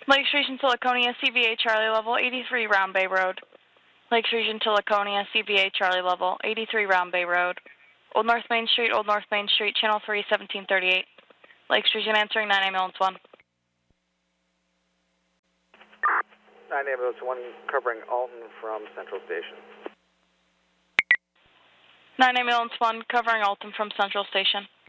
Lakes Region to Laconia, CVA Charlie level, 83 Round Bay Road. Lakes Region to Laconia, CVA Charlie level, 83 Round Bay Road. Old North Main Street, Channel 3, 1738. Lakes Region answering 9 ambulance 1. 9 ambulance 1 covering Alton from Central Station. 9 ambulance 1 covering Alton from Central Station.